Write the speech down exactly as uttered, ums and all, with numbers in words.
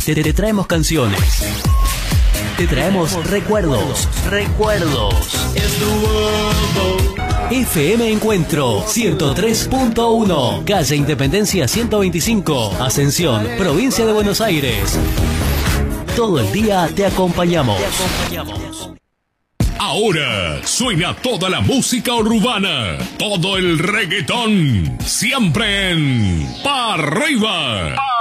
Te, te traemos canciones. Te traemos recuerdos. Recuerdos. F M Encuentro ciento tres punto uno, calle Independencia ciento veinticinco, Ascensión, provincia de Buenos Aires. Todo el día te acompañamos. Te acompañamos. Ahora suena toda la música urbana, todo el reggaetón, siempre en Pa' Arriba.